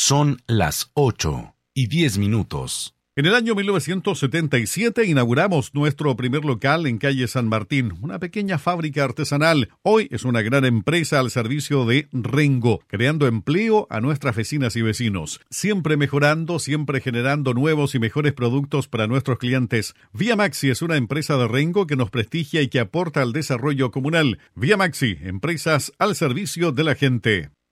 Son las 8:10. En el año 1977 inauguramos nuestro primer local en calle San Martín, una pequeña fábrica artesanal. Hoy es una gran empresa al servicio de Rengo, creando empleo a nuestras vecinas y vecinos. Siempre mejorando, siempre generando nuevos y mejores productos para nuestros clientes. Vía Maxi es una empresa de Rengo que nos prestigia y que aporta al desarrollo comunal. Vía Maxi, empresas al servicio de la gente.